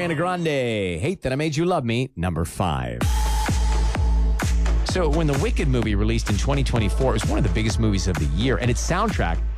Ariana Grande, Hate That I Made You Love Me, number 5. So when the Wicked movie released in 2024, it was one of the biggest movies of the year, and its soundtrack